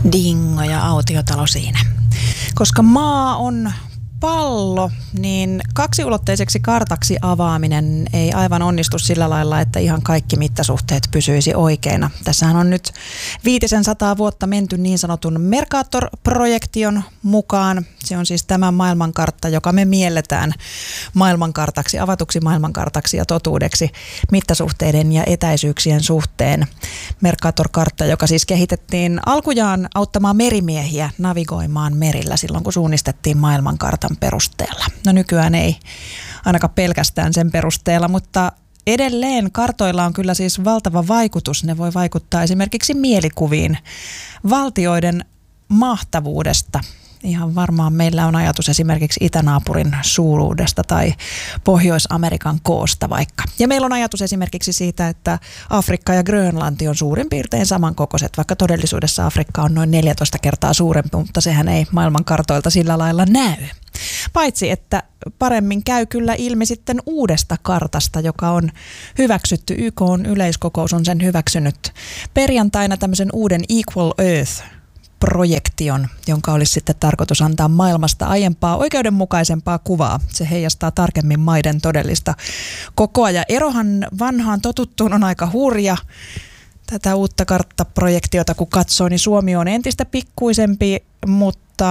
Dingo ja autiotalo siinä. Koska maa on pallo, niin kaksiulotteiseksi kartaksi avaaminen ei aivan onnistu sillä lailla, että ihan kaikki mittasuhteet pysyisi oikeina. Tässähän on nyt 500 vuotta menty niin sanotun Mercator-projektion mukaan. Se on siis tämä maailmankartta, joka me mielletään maailmankartaksi, avatuksi maailmankartaksi ja totuudeksi mittasuhteiden ja etäisyyksien suhteen. Mercator-kartta, joka siis kehitettiin alkujaan auttamaan merimiehiä navigoimaan merillä silloin, kun suunnistettiin maailmankartan perusteella. No nykyään ei ainakaan pelkästään sen perusteella, mutta edelleen kartoilla on kyllä siis valtava vaikutus. Ne voi vaikuttaa esimerkiksi mielikuviin valtioiden mahtavuudesta. Ihan varmaan meillä on ajatus esimerkiksi itänaapurin suuruudesta tai Pohjois-Amerikan koosta vaikka. Ja meillä on ajatus esimerkiksi siitä, että Afrikka ja Grönlanti on suurin piirtein samankokoiset, vaikka todellisuudessa Afrikka on noin 14 kertaa suurempi, mutta sehän ei maailmankartoilta sillä lailla näy. Paitsi, että paremmin käy kyllä ilmi sitten uudesta kartasta, joka on hyväksytty. YK:n yleiskokous on sen hyväksynyt perjantaina tämmöisen uuden Equal Earth-projektion, jonka olisi sitten tarkoitus antaa maailmasta aiempaa oikeudenmukaisempaa kuvaa. Se heijastaa tarkemmin maiden todellista kokoa. Ja erohan vanhaan totuttuun on aika hurja. Tätä uutta karttaprojektiota kun katsoo, niin Suomi on entistä pikkuisempi, mutta